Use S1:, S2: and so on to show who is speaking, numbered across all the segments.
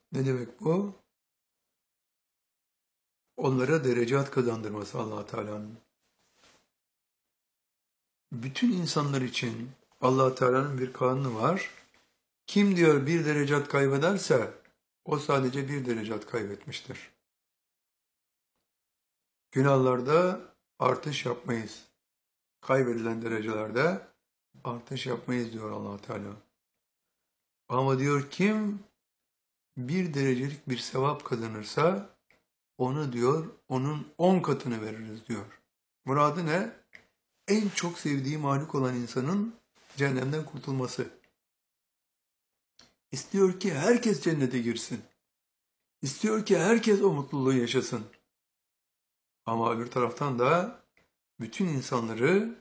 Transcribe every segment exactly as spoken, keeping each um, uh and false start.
S1: Ne demek bu? Onlara derecat kazandırması Allah Teala'nın. Bütün insanlar için Allah Teala'nın bir kanunu var. Kim diyor bir derecat kaybederse o sadece bir derecat kaybetmiştir. Günahlarda artış yapmayız. Kaybedilen derecelerde artış yapmayız diyor Allah Teala. Ama diyor kim bir derecelik bir sevap kazanırsa onu diyor onun on katını veririz diyor. Muradı ne? En çok sevdiği mahluk olan insanın cehennemden kurtulması. İstiyor ki herkes cennete girsin. İstiyor ki herkes o mutluluğu yaşasın. Ama öbür taraftan da bütün insanları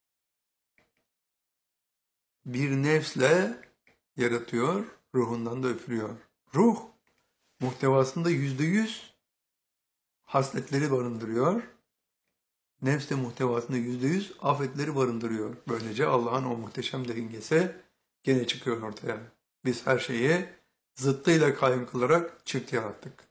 S1: bir nefsle yaratıyor, ruhundan da üfürüyor. Ruh muhtevasında yüzde yüz hasletleri barındırıyor. Nefs de muhtevasında yüzde yüz afetleri barındırıyor. Böylece Allah'ın o muhteşem dengesi gene çıkıyor ortaya. Biz her şeyi zıttıyla kayyum kılarak çift yarattık.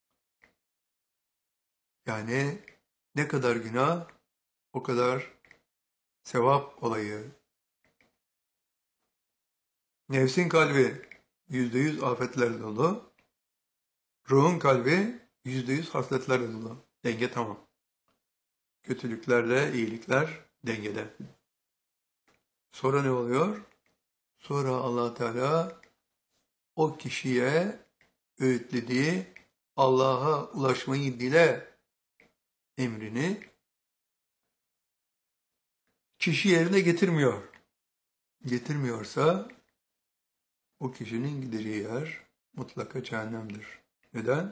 S1: Yani ne kadar günah, o kadar sevap olayı. Nefsin kalbi yüzde yüz afetlerle dolu. Ruhun kalbi yüzde yüz hasletlerle dolu. Denge tamam. Kötülüklerle iyilikler dengede. Sonra ne oluyor? Sonra Allah Teala o kişiye öğütlediği Allah'a ulaşmayı dile emrini kişi yerine getirmiyor. Getirmiyorsa o kişinin gideceği yer mutlaka cehennemdir. Neden?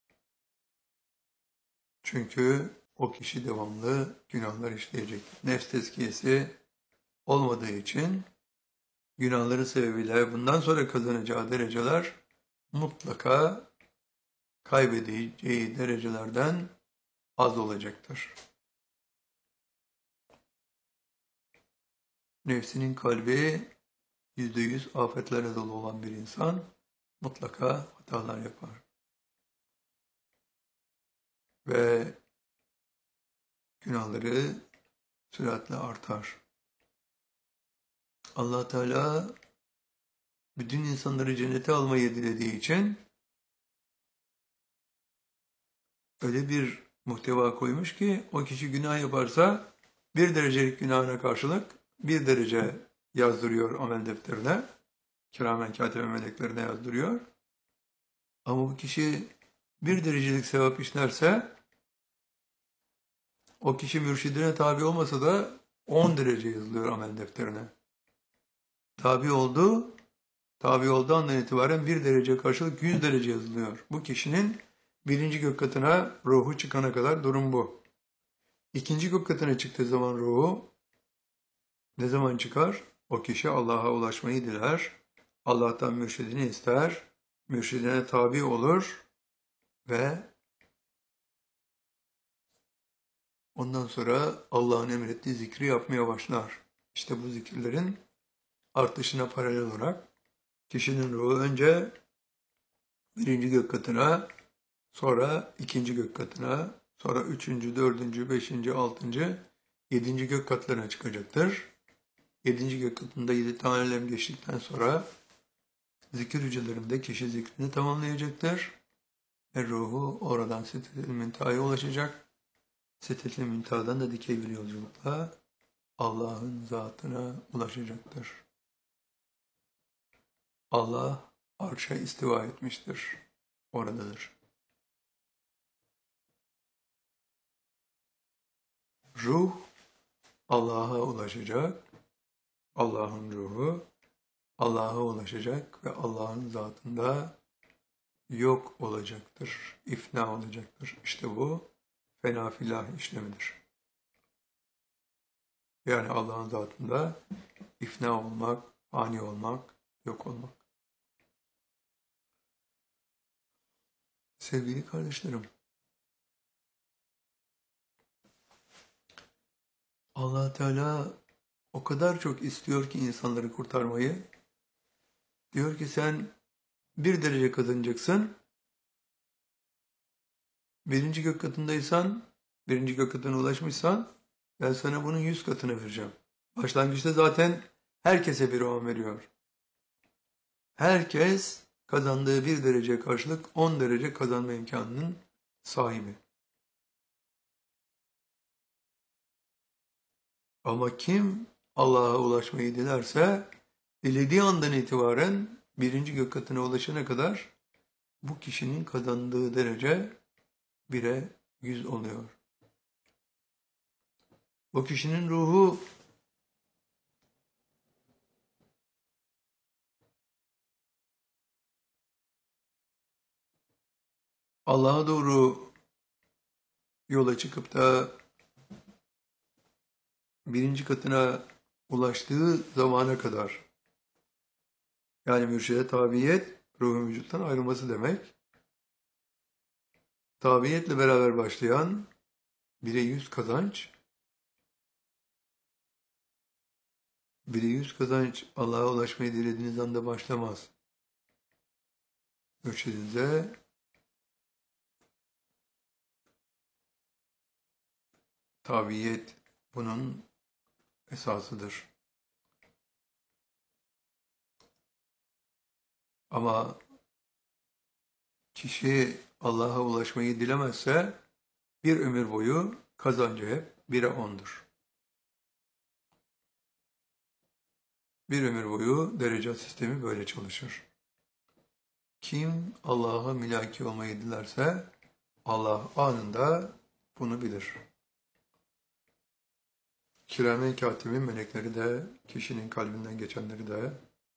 S1: Çünkü o kişi devamlı günahlar işleyecek. Nefs tezkiyesi olmadığı için günahları sebebiyle bundan sonra kazanacağı dereceler mutlaka kaybedeceği derecelerden az olacaktır. Nefsinin kalbi yüzde yüz afetlerle dolu olan bir insan mutlaka hatalar yapar. Ve günahları süratle artar. Allah Teala bütün insanları cennete almayı dilediği için öyle bir muhteva koymuş ki o kişi günah yaparsa bir derecelik günahına karşılık bir derece yazdırıyor amel defterine. Kiramen katibe meleklerine yazdırıyor. Ama bu kişi bir derecelik sevap işlerse o kişi mürşidine tabi olmasa da on derece yazılıyor amel defterine. Tabi oldu, tabi olduğu andan itibaren bir derece karşılık yüz derece yazılıyor. Bu kişinin birinci gök katına ruhu çıkana kadar durum bu. İkinci gök katına çıktığı zaman ruhu ne zaman çıkar? O kişi Allah'a ulaşmayı diler, Allah'tan mürşidini ister, mürşidine tabi olur ve ondan sonra Allah'ın emrettiği zikri yapmaya başlar. İşte bu zikirlerin artışına paralel olarak kişinin ruhu önce birinci gök katına, sonra ikinci gök katına, sonra üçüncü, dördüncü, beşinci, altıncı, yedinci gök katlarına çıkacaktır. Yedinci gök katında yedi tane alem geçtikten sonra zikir hücrelerinde kişi zikrini tamamlayacaktır. Ve ruhu oradan Sidratil Münteha'ya ulaşacak. Sidratil Münteha'dan da dikey bir yolculukla Allah'ın zatına ulaşacaktır. Allah arşa istiva etmiştir. Oradadır. Ruh Allah'a ulaşacak. Allah'ın ruhu Allah'a ulaşacak ve Allah'ın zatında yok olacaktır. İfna olacaktır. İşte bu fena filah işlemidir. Yani Allah'ın zatında ifna olmak, fani olmak, yok olmak. Sevgili kardeşlerim, Allah Teala o kadar çok istiyor ki insanları kurtarmayı, diyor ki sen bir derece kazanacaksın. Birinci gök katındaysan, birinci gök katına ulaşmışsan ben sana bunun yüz katını vereceğim. Başlangıçta zaten herkese bir oran veriyor. Herkes kazandığı bir derece karşılık on derece kazanma imkanının sahibi. Ama kim Allah'a ulaşmayı dilerse dilediği andan itibaren birinci gök katına ulaşana kadar bu kişinin kazandığı derece bire yüz oluyor. O kişinin ruhu Allah'a doğru yola çıkıp da birinci katına ulaştığı zamana kadar, yani mürşide tabiyet, ruhun vücuttan ayrılması demek. Tabiyetle beraber başlayan bire yüz kazanç, bire yüz kazanç Allah'a ulaşmayı dilediğiniz anda başlamaz. Mürşidinize tabiyet bunun esasıdır. Ama kişi Allah'a ulaşmayı dilemezse bir ömür boyu kazancı hep bire ondur. Bir ömür boyu derece sistemi böyle çalışır. Kim Allah'a mülaki olmayı dilerse Allah anında bunu bilir. Kiramen katibin melekleri de kişinin kalbinden geçenleri de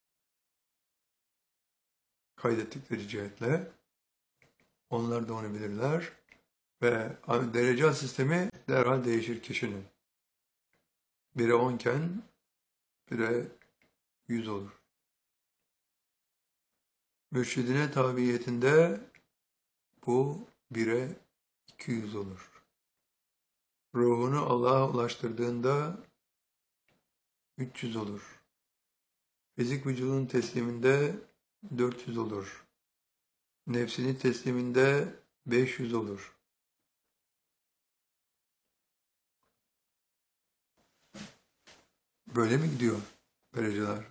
S1: kaydettikleri cihetle onlar da onu bilirler ve derece sistemi derhal değişir kişinin. Bire on iken bire yüz olur. Mürşidine tabiyetinde bu bire iki yüz olur. Ruhunu Allah'a ulaştırdığında üç yüz olur. Fizik vücudun tesliminde dört yüz olur. Nefsini tesliminde beş yüz olur. Böyle mi gidiyor dereceler?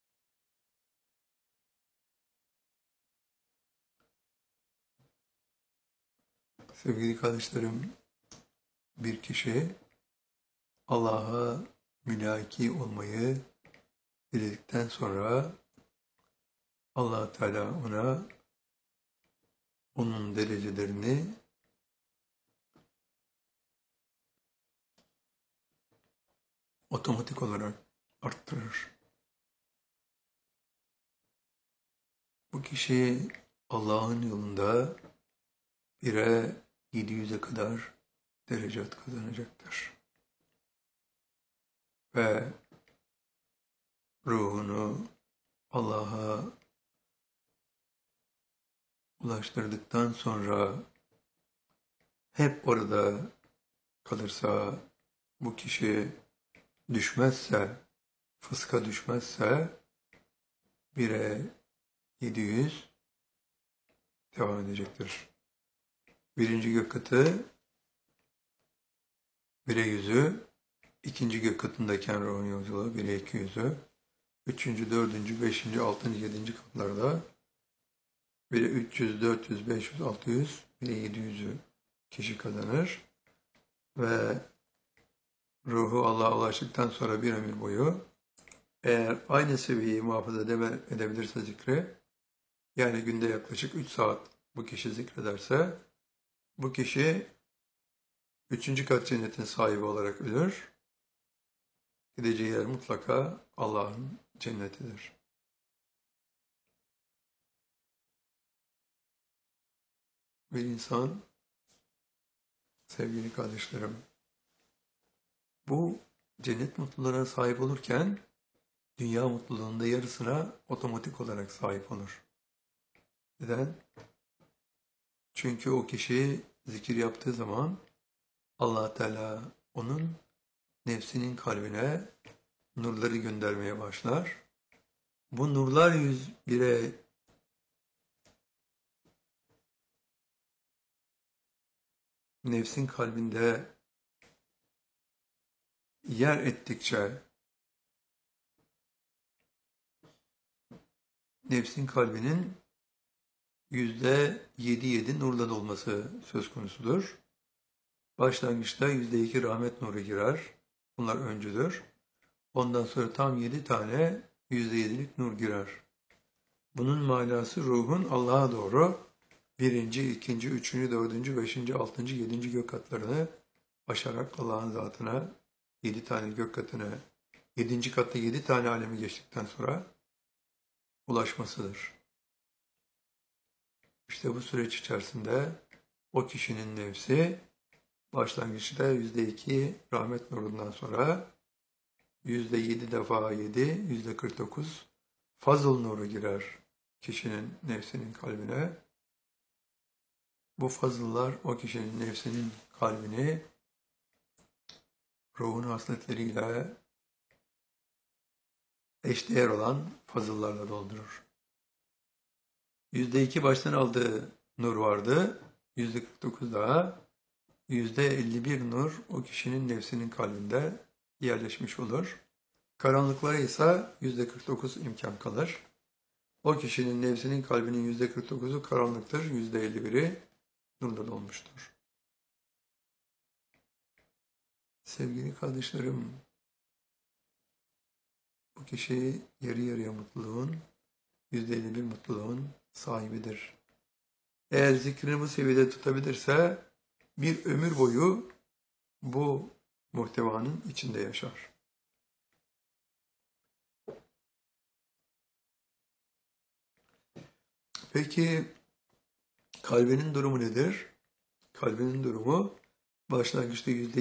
S1: Sevgili kardeşlerim, bir kişi Allah'a mülaki olmayı diledikten sonra Allah Teala ona onun derecelerini otomatik olarak arttırır. Bu kişi Allah'ın yolunda bire yedi yüze kadar derecat kazanacaktır. Ve ruhunu Allah'a ulaştırdıktan sonra hep orada kalırsa, bu kişi düşmezse, fıska düşmezse bire yedi yüz devam edecektir. Birinci gök katı bire yüzü, ikinci gök katındayken ruhun yolculuğu bire iki yüzü, üçüncü, dördüncü, beşinci, altıncı, yedinci katlarda bire üç yüz, dört yüz, beş yüz, altı yüz, bire yedi yüzü kişi kazanır ve ruhu Allah'a ulaştıktan sonra bir ömür boyu eğer aynı seviyeyi muhafaza edebilirse zikri, yani günde yaklaşık üç saat bu kişi zikrederse, bu kişi üçüncü kat cennetin sahibi olarak ölür. Gideceği yer mutlaka Allah'ın cennetidir. Bir insan, sevgili kardeşlerim, bu cennet mutluluğuna sahip olurken dünya mutluluğunda yarısına otomatik olarak sahip olur. Neden? Çünkü o kişi zikir yaptığı zaman Allah Teala onun nefsinin kalbine nurları göndermeye başlar. Bu nurlar yüz bire nefsin kalbinde yer ettikçe nefsin kalbinin yüzde yedi yedi nurla dolması söz konusudur. Başlangıçta yüzde iki rahmet nuru girer. Bunlar öncüdür. Ondan sonra tam yedi tane yüzde yedilik nur girer. Bunun manası ruhun Allah'a doğru birinci, ikinci, üçüncü, dördüncü, beşinci, altıncı, yedinci gök katlarını aşarak Allah'ın zatına yedi tane gök katını, yedinci katta yedi tane alemi geçtikten sonra ulaşmasıdır. İşte bu süreç içerisinde o kişinin nefsi başlangıçta yüzde iki rahmet nurundan sonra yüzde yedi defa yedi, yüzde kırk dokuz fazıl nuru girer kişinin nefsinin kalbine. Bu fazıllar o kişinin nefsinin kalbini ruhun hasletleriyle eşdeğer olan fazıllarla doldurur. Yüzde iki baştan aldığı nur vardı. Yüzde kırk dokuz daha. Yüzde elli bir nur o kişinin nefsinin kalbinde yerleşmiş olur. Karanlıklara ise yüzde kırk dokuz imkan kalır. O kişinin nefsinin kalbinin yüzde kırk dokuzu karanlıktır. Yüzde elli biri nurla dolmuştur. Sevgili kardeşlerim, bu kişi yarı yarıya mutluluğun, yüzde elli bir mutluluğun sahibidir. Eğer zikrini bu seviyede tutabilirse bir ömür boyu bu muhtevanın içinde yaşar. Peki kalbinin durumu nedir? Kalbinin durumu başlangıçta yüzde